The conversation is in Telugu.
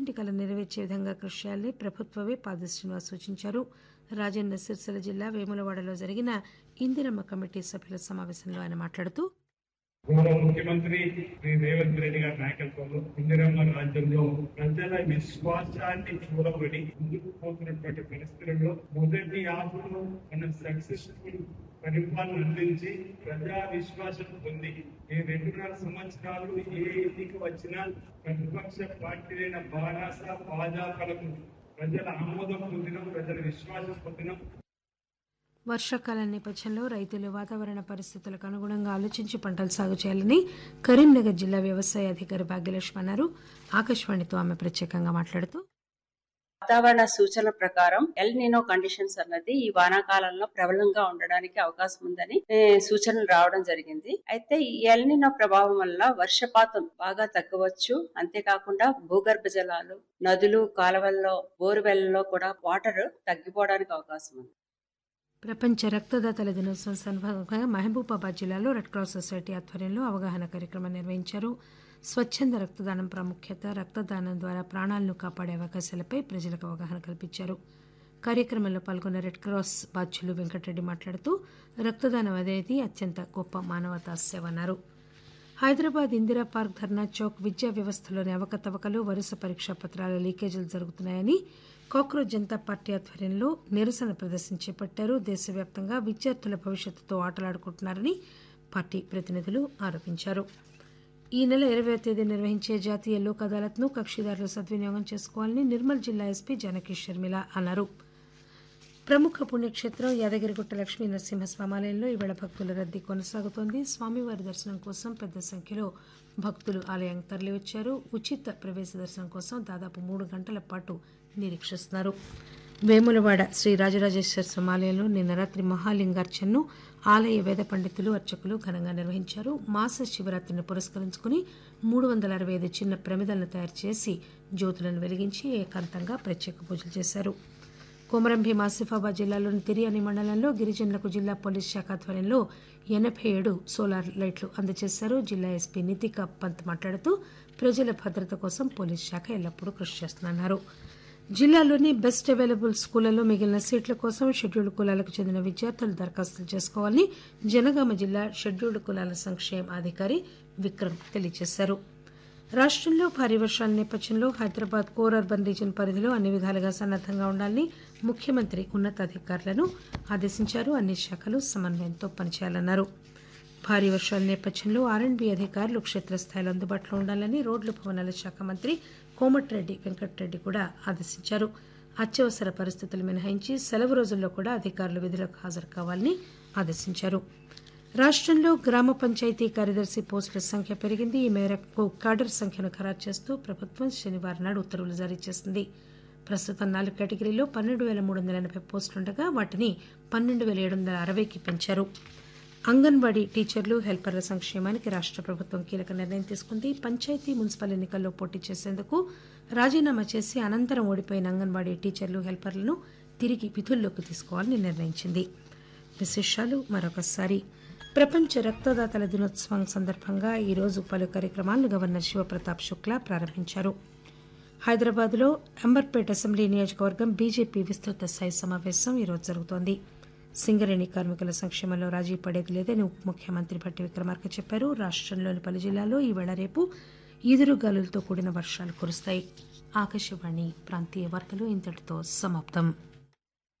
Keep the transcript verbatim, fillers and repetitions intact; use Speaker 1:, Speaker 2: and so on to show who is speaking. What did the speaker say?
Speaker 1: పేదింటి కల నెరవేర్చే విధంగా కృషి చేయాలని ప్రభుత్వమే పాద శ్రీనివాస్ సూచించారు. రాజన్న సిరిసిల్ల జిల్లా వేములవాడలో జరిగిన ఇందిరమ్మ కమిటీ సభ్యుల సమావేశంలో ఆయన మాట్లాడుతూ
Speaker 2: గౌరవ ముఖ్యమంత్రి శ్రీ రేవంత్ రెడ్డి గారి నాయకత్వంలో ఇందిరమ్మ రాజ్యంలో ప్రజల విశ్వాసాన్ని చూడబడి ముందుకు పోతున్నటువంటి పరిస్థితుల్లో మొదటి ఆపులో మన సక్సెస్ఫుల్ పరిపాలన అందించి ప్రజా విశ్వాసం పొంది ఈ రెండున్నర సంవత్సరాలు ఏ ఎన్నిక వచ్చినా ప్రతిపక్ష పార్టీలైన బారాస భాజపాలకు ప్రజల ఆమోదం పొందినం, ప్రజల విశ్వాసం పొందినం.
Speaker 1: వర్షాకాలం నేపథ్యంలో రైతులు వాతావరణ పరిస్థితులకు అనుగుణంగా ఆలోచించి పంటలు సాగు చేయాలని కరీంనగర్ జిల్లా వ్యవసాయ అధికారి భాగ్యలక్ష్మి అన్నారు. ఆకాశవాణితో ఆమె ప్రత్యేకంగా మాట్లాడుతూ
Speaker 3: వాతావరణ సూచనల ప్రకారం ఎల్ నినో కండిషన్స్ అన్నది ఈ వానాకాలంలో ప్రబలంగా ఉండడానికి అవకాశం ఉందని సూచనలు రావడం జరిగింది. అయితే ఈ ఎల్ నినో ప్రభావం వల్ల వర్షపాతం బాగా తగ్గవచ్చు. అంతేకాకుండా భూగర్భ జలాలు, నదులు, కాలువల్లో, బోర్వెల్లో కూడా వాటర్ తగ్గిపోవడానికి అవకాశం ఉంది.
Speaker 1: ప్రపంచ రక్తదాతల దినోత్సవం సందర్భంగా మహబూబాబాద్ జిల్లాలో రెడ్ క్రాస్ సొసైటీ ఆధ్వర్యంలో అవగాహన కార్యక్రమం నిర్వహించారు. స్వచ్ఛంద రక్తదానం ప్రాముఖ్యత, రక్తదానం ద్వారా ప్రాణాలను కాపాడే అవకాశాలపై ప్రజలకు అవగాహన కల్పించారు. కార్యక్రమంలో పాల్గొన్న రెడ్ క్రాస్ బాధ్యులు వెంకటరెడ్డి మాట్లాడుతూ రక్తదానం అనేది అత్యంత గొప్ప మానవతా సేవ అన్నారు. హైదరాబాద్ ఇందిరా పార్క్, ధర్నా చౌక్ విద్యా వ్యవస్థలోని అవకతవకలు, వరుస పరీక్షా పత్రాల లీకేజీలు జరుగుతున్నాయని కాక్రోచ్ జనతా పార్టీ ఆధ్వర్యంలో నిరసన ప్రదర్శన చేపట్టారు. దేశవ్యాప్తంగా విద్యార్థుల భవిష్యత్తుతో ఆటలాడుకుంటున్నారని పార్టీ ప్రతినిధులు ఆరోపించారు. ఈ నెల ఇరవై తేదీ నిర్వహించే జాతీయ లోక్ అదాలత్ను కక్షిదారులు సద్వినియోగం చేసుకోవాలని నిర్మల్ జిల్లా ఎస్పీ జానకి షర్మిల అన్నారు. ప్రముఖ పుణ్యక్షేత్రం యాదగిరిగుట్ట లక్ష్మీ నరసింహస్వామి ఆలయంలో ఈవేళ భక్తుల రద్దీ కొనసాగుతోంది. స్వామివారి దర్శనం కోసం పెద్ద సంఖ్యలో భక్తులు ఆలయానికి తరలివచ్చారు. ఉచిత ప్రవేశ దర్శనం కోసం దాదాపు మూడు గంటల పాటు నిరీక్షిస్తున్నారు. వేములవాడ శ్రీ రాజరాజేశ్వర స్వామి ఆలయంలో నిన్న రాత్రి మహాలింగార్చనను ఆలయ వేద పండితులు, అర్చకులు ఘనంగా నిర్వహించారు. మాస శివరాత్రిని పురస్కరించుకుని మూడు వందల అరవై ఐదు చిన్న ప్రమిదలను తయారు చేసి జ్యోతులను వెలిగించి ఏకాంతంగా ప్రత్యేక పూజలు చేశారు. కొమరం భీం ఆసిఫాబాద్ జిల్లాలోని తిరియని మండలంలో గిరిజనులకు జిల్లా పోలీస్ శాఖ ఆధ్వర్యంలో ఎనభై ఏడు సోలార్ లైట్లు అందజేశారు. జిల్లా ఎస్పీ నితికా పంత్ మాట్లాడుతూ ప్రజల భద్రత కోసం పోలీస్ శాఖ ఎల్లప్పుడూ కృషి చేస్తుందన్నారు. జిల్లాలోని బెస్ట్ అవైలబుల్ స్కూళ్లలో మిగిలిన సీట్ల కోసం షెడ్యూల్డ్ కులాలకు చెందిన విద్యార్థులు దరఖాస్తులు చేసుకోవాలని జనగామ జిల్లా షెడ్యూల్డ్ కులాల సంక్షేమ అధికారి విక్రమ్ తెలియజేశారు. రాష్టంలో భారీ వర్షాల నేపథ్యంలో హైదరాబాద్ కోర్ అర్బన్ రీజన్ పరిధిలో అన్ని విధాలుగా సన్నద్దంగా ఉండాలని ముఖ్యమంత్రి ఉన్నతాధికారులను ఆదేశించారు. అన్ని శాఖలు సమన్వయంతో పనిచేయాలన్నారు. భారీ వర్షాల నేపథ్యంలో ఆర్ అండ్ బి అధికారులు క్షేత్రస్థాయిలో అందుబాటులో ఉండాలని రోడ్లు భవనాల శాఖ మంత్రి కోమటిరెడ్డి వెంకటరెడ్డి కూడా ఆదేశించారు. అత్యవసర పరిస్థితులు మినహాయించి సెలవు రోజుల్లో కూడా అధికారులు విధులకు హాజరు కావాలని ఆదేశించారు. రాష్టంలో గ్రామ పంచాయతీ కార్యదర్శి పోస్టుల సంఖ్య పెరిగింది. ఈ మేరకు కాడర్ సంఖ్యను ఖరారు చేస్తూ ప్రభుత్వం శనివారం నాడు ఉత్తర్వులు జారీ చేసింది. ప్రస్తుతం నాలుగు కేటగిరీల్లో పన్నెండు వేల మూడు వందల ఎనభై పోస్టులుండగా వాటిని పన్నెండు వేల ఏడు వందల అరవైకి పెంచారు. అంగన్వాడీ టీచర్లు, హెల్పర్ల సంక్షేమానికి రాష్ట ప్రభుత్వం కీలక నిర్ణయం తీసుకుంది. పంచాయతీ, మున్సిపల్ ఎన్నికల్లో పోటీ చేసేందుకు రాజీనామా చేసి అనంతరం ఓడిపోయిన అంగన్వాడీ టీచర్లు, హెల్పర్లను తిరిగి విధుల్లోకి తీసుకోవాలని నిర్ణయించింది. విశేషాలు మరొకసారి. ప్రపంచ రక్తదాతల దినోత్సవం సందర్భంగా ఈరోజు పలు కార్యక్రమాలను గవర్నర్ శివప్రతాప్ శుక్లా ప్రారంభించారు. హైదరాబాద్లో అంబర్పేట్ అసెంబ్లీ నియోజకవర్గం బీజేపీ విస్తృత స్థాయి సమావేశం ఈరోజు జరుగుతోంది. సింగరేణి కార్మికుల సంక్షేమంలో రాజీ పడేది లేదని ఉప ముఖ్యమంత్రి భట్టి విక్రమార్క చెప్పారు. రాష్టంలోని పలు జిల్లాల్లో ఈవేళ రేపు ఈదురుగాలులతో కూడిన వర్షాలు కురుస్తాయి. ఆకాశవాణి ప్రాంతీయ వార్తలు ఇంతటితో సమాప్తం.